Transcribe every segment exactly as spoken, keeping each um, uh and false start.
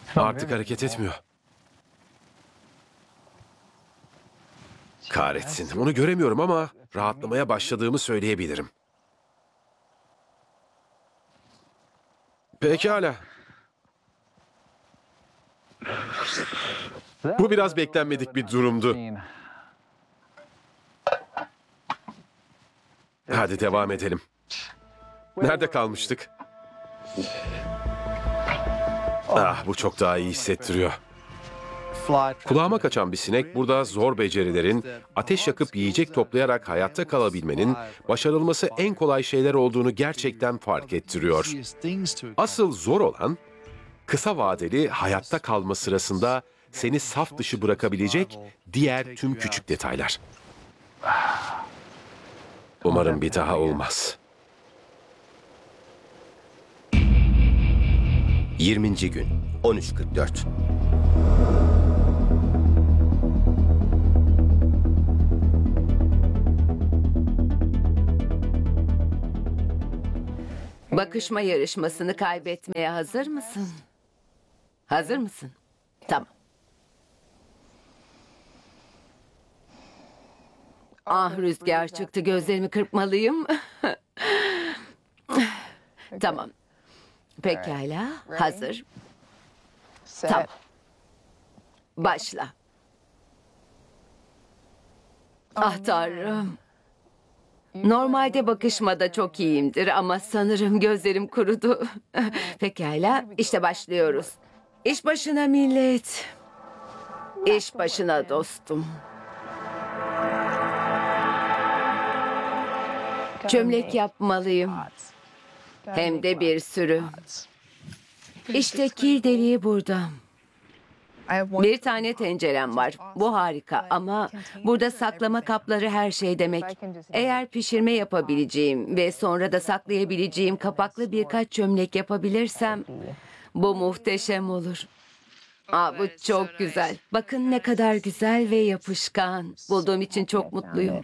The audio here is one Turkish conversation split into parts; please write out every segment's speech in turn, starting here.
Artık hareket etmiyor. Kahretsin, onu göremiyorum ama rahatlamaya başladığımı söyleyebilirim. Pekala. Bu biraz beklenmedik bir durumdu. Hadi devam edelim. Nerede kalmıştık? Ah, bu çok daha iyi hissettiriyor. Kulağıma kaçan bir sinek burada zor becerilerin, ateş yakıp yiyecek toplayarak hayatta kalabilmenin başarılması en kolay şeyler olduğunu gerçekten fark ettiriyor. Asıl zor olan, kısa vadeli hayatta kalma sırasında seni saf dışı bırakabilecek diğer tüm küçük detaylar. Umarım bir daha olmaz. yirminci gün on üç kırk dört. Bakışma yarışmasını kaybetmeye hazır mısın? Hazır mısın? Tamam. Ah, rüzgar çıktı, gözlerimi kırpmalıyım. Tamam. Pekala, hazır. Tamam. Başla. Ah Tanrım. Normalde bakışmada çok iyiyimdir ama sanırım gözlerim kurudu. Pekala, işte başlıyoruz. İş başına millet. İş başına dostum. Çömlek yapmalıyım. Hem de bir sürü. İşte kir deliği burada. Bir tane tencerem var. Bu harika ama burada saklama kapları her şey demek. Eğer pişirme yapabileceğim ve sonra da saklayabileceğim kapaklı birkaç çömlek yapabilirsem bu muhteşem olur. Aa, bu çok güzel. Bakın ne kadar güzel ve yapışkan. Bulduğum için çok mutluyum.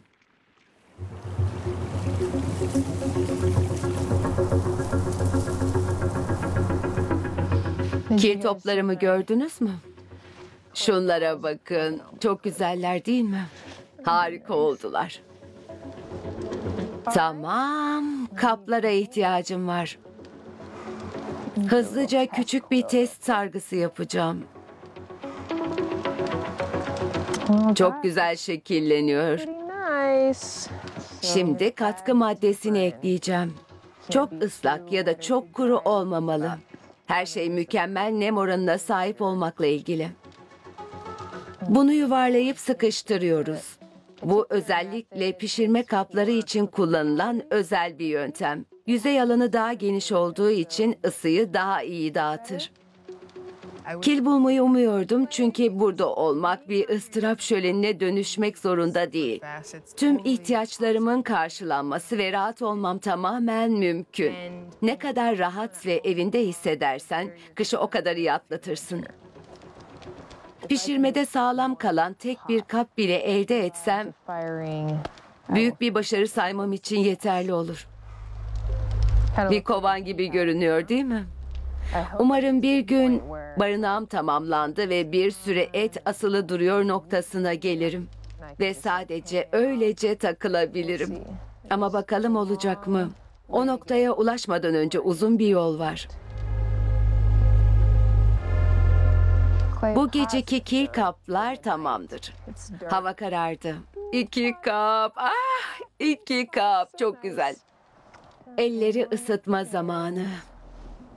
Kir toplarımı gördünüz mü? Şunlara bakın. Çok güzeller değil mi? Harika oldular. Tamam. Kaplara ihtiyacım var. Hızlıca küçük bir test sargısı yapacağım. Çok güzel şekilleniyor. Şimdi katkı maddesini ekleyeceğim. Çok ıslak ya da çok kuru olmamalı. Her şey mükemmel nem oranına sahip olmakla ilgili. Bunu yuvarlayıp sıkıştırıyoruz. Bu özellikle pişirme kapları için kullanılan özel bir yöntem. Yüzey alanı daha geniş olduğu için ısıyı daha iyi dağıtır. Kil bulmayı umuyordum çünkü burada olmak bir ıstırap şölenine dönüşmek zorunda değil. Tüm ihtiyaçlarımın karşılanması ve rahat olmam tamamen mümkün. Ne kadar rahat ve evinde hissedersen kışı o kadar iyi atlatırsın. Pişirmede sağlam kalan tek bir kap bile elde etsem büyük bir başarı saymam için yeterli olur. Bir kovan gibi görünüyor değil mi? Umarım bir gün barınağım tamamlandı ve bir süre et asılı duruyor noktasına gelirim. Ve sadece öylece takılabilirim. Ama bakalım olacak mı? O noktaya ulaşmadan önce uzun bir yol var. Bu geceki kir kaplar tamamdır. Hava karardı. İki kap. Ah, iki kap. Çok güzel. Elleri ısıtma zamanı.